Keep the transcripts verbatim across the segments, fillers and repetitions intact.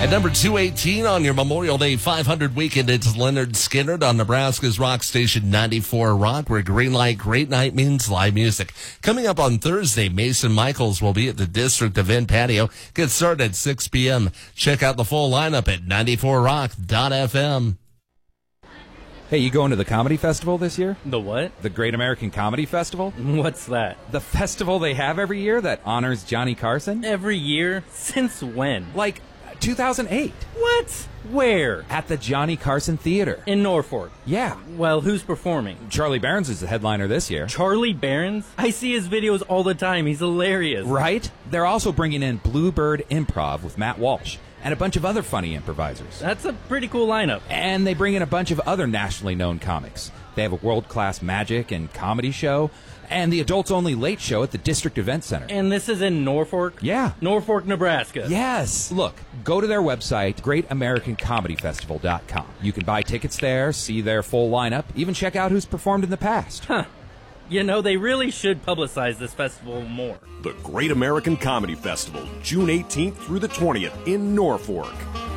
At number two eighteen on your Memorial Day five hundred weekend, it's Leonard Skinner on Nebraska's rock station ninety-four Rock, where green light, great night means live music. Coming up on Thursday, Mason Michaels will be at the District Event Patio. Get started at six p.m. Check out the full lineup at ninety-four rock dot f m. Hey, you going to the comedy festival this year? The what? The Great American Comedy Festival? What's that? The festival they have every year that honors Johnny Carson? Every year? Since when? Like two thousand eight. What? Where? At the Johnny Carson Theater. In Norfolk? Yeah. Well, who's performing? Charlie Barons is the headliner this year. Charlie Barons? I see his videos all the time. He's hilarious. Right? They're also bringing in Bluebird Improv with Matt Walsh and a bunch of other funny improvisers. That's a pretty cool lineup. And they bring in a bunch of other nationally known comics. They have a world-class magic and comedy show, and the adults-only late show at the District Event Center. And this is in Norfolk? Yeah. Norfolk, Nebraska. Yes. Look, go to their website, great american comedy festival dot com. You can buy tickets there, see their full lineup, even check out who's performed in the past. Huh. You know, they really should publicize this festival more. The Great American Comedy Festival, June eighteenth through the twentieth in Norfolk.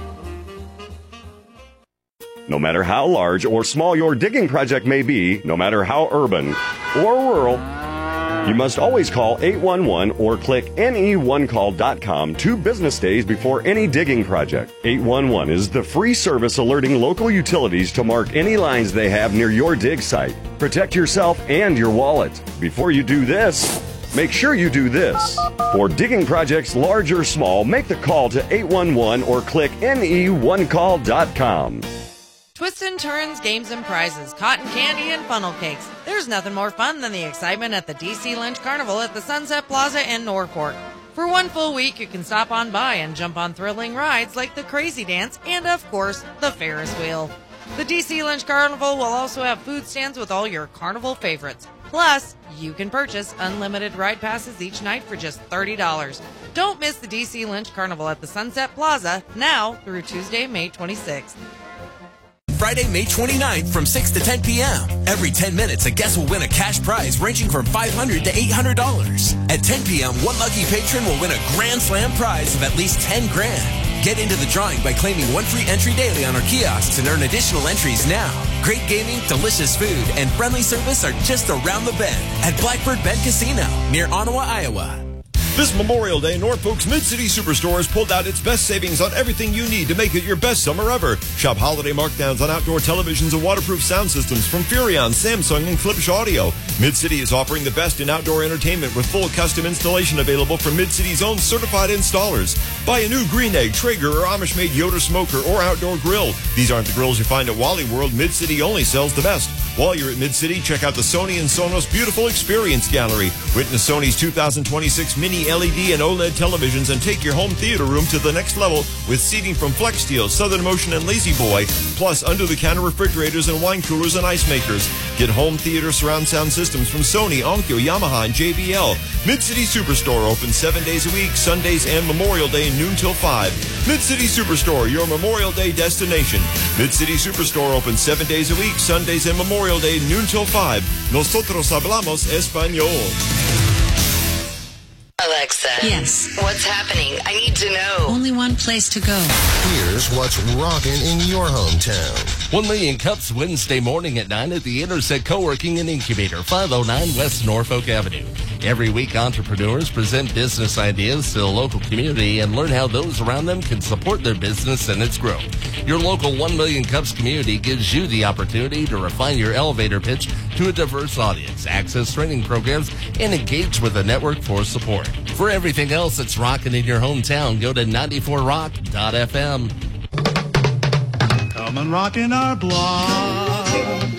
No matter how large or small your digging project may be, no matter how urban or rural, you must always call eight one one or click N E one call dot com two business days before any digging project. eight one one is the free service alerting local utilities to mark any lines they have near your dig site. Protect yourself and your wallet. Before you do this, make sure you do this. For digging projects large or small, make the call to eight one one or click N E one call dot com. Twists and turns, games and prizes, cotton candy and funnel cakes. There's nothing more fun than the excitement at the D C Lynch Carnival at the Sunset Plaza in Norfolk. For one full week, you can stop on by and jump on thrilling rides like the Crazy Dance and, of course, the Ferris wheel. The D C Lynch Carnival will also have food stands with all your carnival favorites. Plus, you can purchase unlimited ride passes each night for just thirty dollars. Don't miss the D C Lynch Carnival at the Sunset Plaza now through Tuesday, May twenty-sixth. Friday, May twenty-ninth from six to ten p.m. Every ten minutes, a guest will win a cash prize ranging from five hundred dollars to eight hundred dollars. At ten p.m., one lucky patron will win a Grand Slam prize of at least ten grand. Get into the drawing by claiming one free entry daily on our kiosks and earn additional entries now. Great gaming, delicious food, and friendly service are just around the bend at Blackbird Bend Casino near Ottawa, Iowa. This Memorial Day, Norfolk's Mid-City Superstore has pulled out its best savings on everything you need to make it your best summer ever. Shop holiday markdowns on outdoor televisions and waterproof sound systems from Furrion, Samsung, and Klipsch Audio. Mid-City is offering the best in outdoor entertainment with full custom installation available from Mid-City's own certified installers. Buy a new Green Egg, Traeger, or Amish-made Yoder smoker or outdoor grill. These aren't the grills you find at Wally World. Mid-City only sells the best. While you're at Mid-City, check out the Sony and Sonos Beautiful Experience Gallery. Witness Sony's two thousand twenty-six mini L E D and OLED televisions and take your home theater room to the next level with seating from FlexSteel, Southern Motion, and Lazy Boy, plus under-the-counter refrigerators and wine coolers and ice makers. Get home theater surround sound systems from Sony, Onkyo, Yamaha, and J B L. Mid-City Superstore open seven days a week, Sundays and Memorial Day noon till five. Mid-City Superstore, your Memorial Day destination. Mid-City Superstore open seven days a week, Sundays and Memorial Day noon till five. Nosotros hablamos español. Alexa. Yes. What's happening? I need to know. Only one place to go. Here's what's rocking in your hometown. One Million Cups Wednesday morning at nine at the Intersect Co-working and Incubator, five oh nine West Norfolk Avenue. Every week, entrepreneurs present business ideas to the local community and learn how those around them can support their business and its growth. Your local One Million Cups community gives you the opportunity to refine your elevator pitch to a diverse audience, access training programs, and engage with a network for support. For everything else that's rocking in your hometown, go to ninety-four rock dot f m. Come and rock in our block.